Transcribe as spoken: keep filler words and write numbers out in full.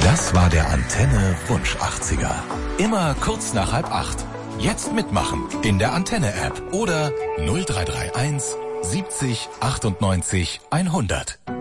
Das war der Antenne Wunsch achtziger. Immer kurz nach halb acht. Jetzt mitmachen in der Antenne-App oder null drei drei eins siebzig achtundneunzig hundert.